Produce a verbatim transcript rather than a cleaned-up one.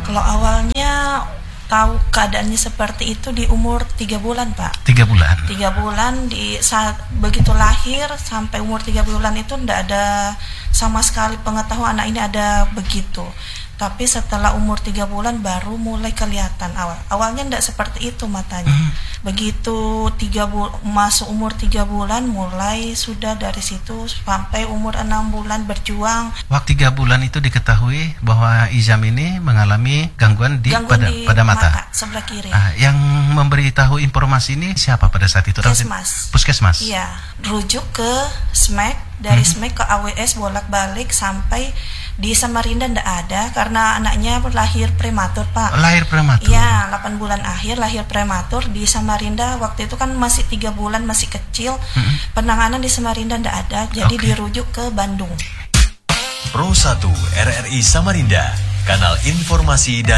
Kalau awalnya tahu keadaannya seperti itu di umur tiga bulan, Pak. Tiga bulan? Tiga bulan, di saat begitu lahir sampai umur tiga bulan itu tidak ada sama sekali pengetahuan anak ini ada begitu. Tapi setelah umur tiga bulan baru mulai kelihatan awal. Awalnya tidak seperti itu matanya. Hmm. Begitu tiga bul- masuk umur tiga bulan mulai sudah dari situ sampai umur enam bulan berjuang. Waktu tiga bulan itu diketahui bahwa Izam ini mengalami gangguan di gangguan pada di pada mata. mata sebelah kiri. Ah, yang memberitahu informasi ini siapa pada saat itu? Puskesmas. Puskesmas. Iya, rujuk ke S M E K, dari hmm. S M E K ke A W S bolak-balik sampai di Samarinda tidak ada karena anaknya lahir prematur, Pak. Lahir prematur? Iya, delapan bulan akhir lahir prematur di Samarinda. Waktu itu kan masih tiga bulan, masih kecil. Hmm. Penanganan di Samarinda tidak ada, jadi okay. dirujuk ke Bandung. Pro satu R R I Samarinda, kanal informasi dan